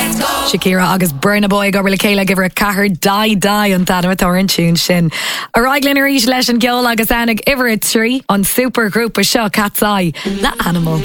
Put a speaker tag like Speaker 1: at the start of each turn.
Speaker 1: Shakira agus Burna Boy go bhfuil céile give her a cahar die an tad with orange tune sin. A raglan ar leis an geol agus annig iver a tree on super group of seo Cat's Eye, the animal.